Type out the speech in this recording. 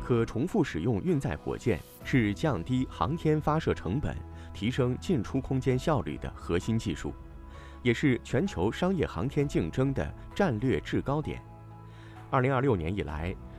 可重复使用运载火箭是降低航天发射成本、提升进出空间效率的核心技术，也是全球商业航天竞争的战略制高点。2026年以来，